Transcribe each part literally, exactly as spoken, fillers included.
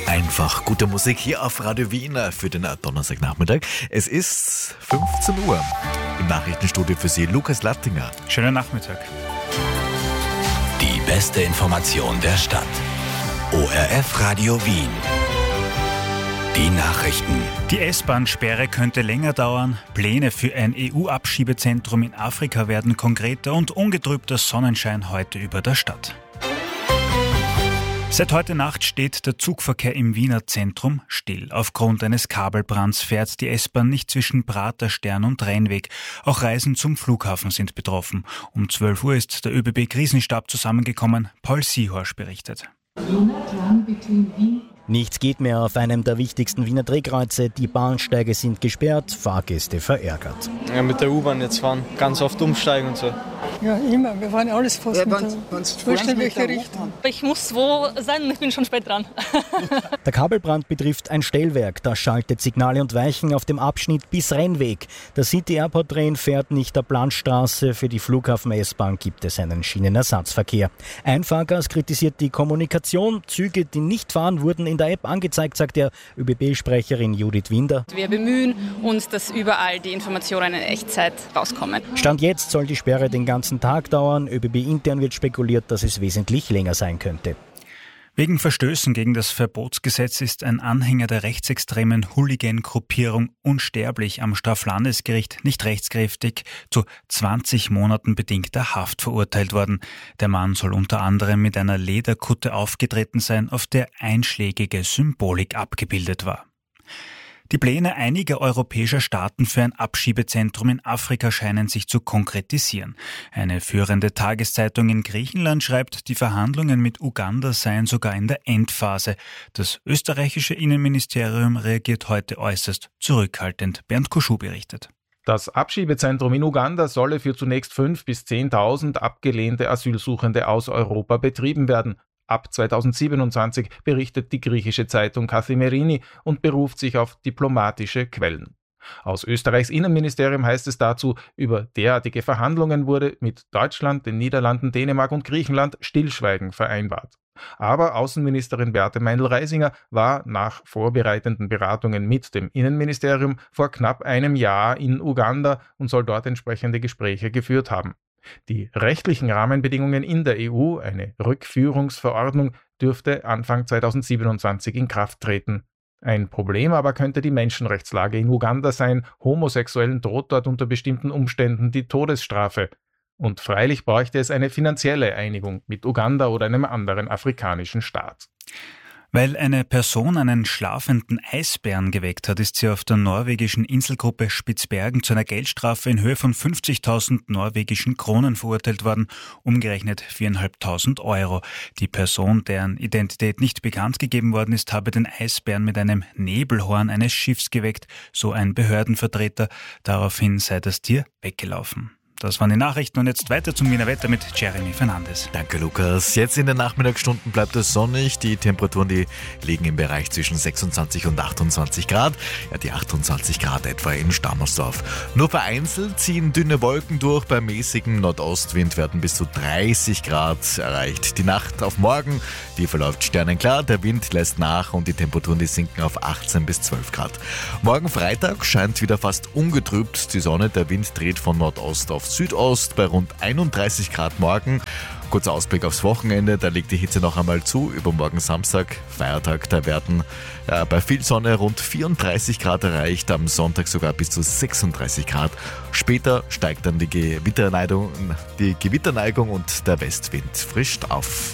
Einfach gute Musik hier auf Radio Wien für den Donnerstagnachmittag. Es ist fünfzehn Uhr. Im Nachrichtenstudio für Sie Lukas Lattinger. Schönen Nachmittag. Die beste Information der Stadt. O R F Radio Wien. Die Nachrichten. Die S-Bahn-Sperre könnte länger dauern. Pläne für ein E U-Abschiebezentrum in Afrika werden konkreter und ungetrübter Sonnenschein heute über der Stadt. Seit heute Nacht steht der Zugverkehr im Wiener Zentrum still. Aufgrund eines Kabelbrands fährt die S-Bahn nicht zwischen Praterstern und Rheinweg. Auch Reisen zum Flughafen sind betroffen. Um zwölf Uhr ist der ÖBB-Krisenstab zusammengekommen. Paul Siehorsch berichtet. Nichts geht mehr auf einem der wichtigsten Wiener Drehkreuze. Die Bahnsteige sind gesperrt, Fahrgäste verärgert. Ja, mit der U-Bahn jetzt fahren, ganz oft umsteigen und so. Ja, immer. Wir fahren alles fast ja, mit der Wurscht in welche Richtung. Ich muss wo sein, ich bin schon spät dran. Der Kabelbrand betrifft ein Stellwerk. Das schaltet Signale und Weichen auf dem Abschnitt bis Rennweg. Der City Airport Train fährt nicht der Planstraße. Für die Flughafen-S-Bahn gibt es einen Schienenersatzverkehr. Ein Fahrgast kritisiert die Kommunikation. Züge, die nicht fahren, wurden in der App angezeigt, sagt der ÖBB-Sprecherin Judith Winder. Wir bemühen uns, dass überall die Informationen in Echtzeit rauskommen. Stand jetzt soll die Sperre den ganzen Tag dauern. ÖBB-intern wird spekuliert, dass es wesentlich länger sein könnte. Wegen Verstößen gegen das Verbotsgesetz ist ein Anhänger der rechtsextremen Hooligan-Gruppierung Unsterblich am Straflandesgericht nicht rechtskräftig zu zwanzig Monaten bedingter Haft verurteilt worden. Der Mann soll unter anderem mit einer Lederkutte aufgetreten sein, auf der einschlägige Symbolik abgebildet war. Die Pläne einiger europäischer Staaten für ein Abschiebezentrum in Afrika scheinen sich zu konkretisieren. Eine führende Tageszeitung in Griechenland schreibt, die Verhandlungen mit Uganda seien sogar in der Endphase. Das österreichische Innenministerium reagiert heute äußerst zurückhaltend. Bernd Kuschu berichtet. Das Abschiebezentrum in Uganda solle für zunächst fünftausend bis zehntausend abgelehnte Asylsuchende aus Europa betrieben werden. Ab zweitausendsiebenundzwanzig berichtet die griechische Zeitung Kathimerini und beruft sich auf diplomatische Quellen. Aus Österreichs Innenministerium heißt es dazu, über derartige Verhandlungen wurde mit Deutschland, den Niederlanden, Dänemark und Griechenland Stillschweigen vereinbart. Aber Außenministerin Beate Meindl-Reisinger war nach vorbereitenden Beratungen mit dem Innenministerium vor knapp einem Jahr in Uganda und soll dort entsprechende Gespräche geführt haben. Die rechtlichen Rahmenbedingungen in der E U, eine Rückführungsverordnung, dürfte Anfang zweitausendsiebenundzwanzig in Kraft treten. Ein Problem aber könnte die Menschenrechtslage in Uganda sein. Homosexuellen droht dort unter bestimmten Umständen die Todesstrafe. Und freilich bräuchte es eine finanzielle Einigung mit Uganda oder einem anderen afrikanischen Staat. Weil eine Person einen schlafenden Eisbären geweckt hat, ist sie auf der norwegischen Inselgruppe Spitzbergen zu einer Geldstrafe in Höhe von fünfzigtausend norwegischen Kronen verurteilt worden, umgerechnet viertausendfünfhundert Euro. Die Person, deren Identität nicht bekannt gegeben worden ist, habe den Eisbären mit einem Nebelhorn eines Schiffs geweckt, so ein Behördenvertreter. Daraufhin sei das Tier weggelaufen. Das waren die Nachrichten und jetzt weiter zum Wiener Wetter mit Jeremy Fernandes. Danke, Lukas. Jetzt in den Nachmittagsstunden bleibt es sonnig. Die Temperaturen, die liegen im Bereich zwischen sechsundzwanzig und achtundzwanzig Grad. Ja, die achtundzwanzig Grad etwa in Stammersdorf. Nur vereinzelt ziehen dünne Wolken durch. Bei mäßigem Nordostwind werden bis zu dreißig Grad erreicht. Die Nacht auf morgen, die verläuft sternenklar. Der Wind lässt nach und die Temperaturen, die sinken auf achtzehn bis zwölf Grad. Morgen Freitag scheint wieder fast ungetrübt die Sonne. Der Wind dreht von Nordost auf Südost bei rund einunddreißig Grad morgen. Kurzer Ausblick aufs Wochenende, da legt die Hitze noch einmal zu. Übermorgen Samstag, Feiertag, da werden äh, bei viel Sonne rund vierunddreißig Grad erreicht, am Sonntag sogar bis zu sechsunddreißig Grad. Später steigt dann die Gewitterneigung, die Gewitterneigung und der Westwind frischt auf.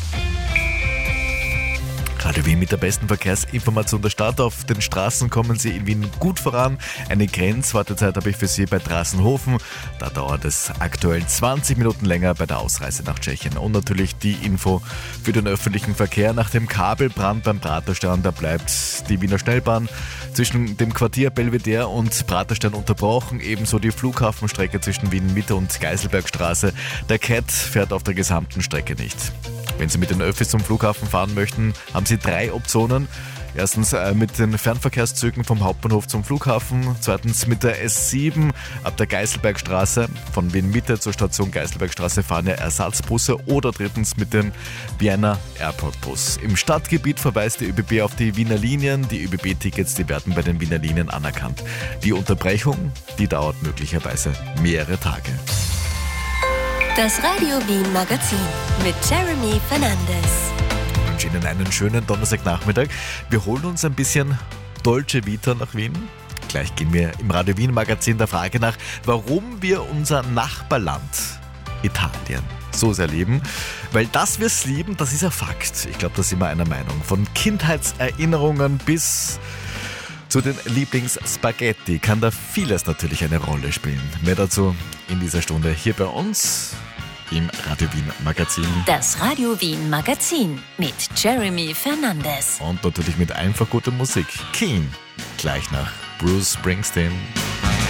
Radio Wien mit der besten Verkehrsinformation der Stadt. Auf den Straßen kommen Sie in Wien gut voran. Eine Grenzwartezeit habe ich für Sie bei Drassenhofen. Da dauert es aktuell zwanzig Minuten länger bei der Ausreise nach Tschechien. Und natürlich die Info für den öffentlichen Verkehr. Nach dem Kabelbrand beim Praterstern, da bleibt die Wiener Schnellbahn zwischen dem Quartier Belvedere und Praterstern unterbrochen. Ebenso die Flughafenstrecke zwischen Wien Mitte und Geiselbergstraße. Der C A T fährt auf der gesamten Strecke nicht. Wenn Sie mit den Öffis zum Flughafen fahren möchten, haben Sie drei Optionen. Erstens äh, mit den Fernverkehrszügen vom Hauptbahnhof zum Flughafen. Zweitens mit der S sieben ab der Geiselbergstraße. Von Wien Mitte zur Station Geiselbergstraße fahren ja Ersatzbusse. Oder drittens mit dem Vienna Airport Bus. Im Stadtgebiet verweist der ÖBB auf die Wiener Linien. Die ÖBB-Tickets, die werden bei den Wiener Linien anerkannt. Die Unterbrechung, die dauert möglicherweise mehrere Tage. Das Radio Wien Magazin mit Jeremy Fernandes. Ich wünsche Ihnen einen schönen Donnerstagnachmittag. Wir holen uns ein bisschen Dolce Vita nach Wien. Gleich gehen wir im Radio Wien Magazin der Frage nach, warum wir unser Nachbarland Italien so sehr lieben. Weil dass wir es lieben, das ist ein Fakt. Ich glaube, da sind wir einer Meinung. Von Kindheitserinnerungen bis zu den Lieblingsspaghetti kann da vieles natürlich eine Rolle spielen. Mehr dazu in dieser Stunde hier bei uns im Radio Wien Magazin. Das Radio Wien Magazin mit Jeremy Fernandes. Und natürlich mit einfach guter Musik. Keen, gleich nach Bruce Springsteen.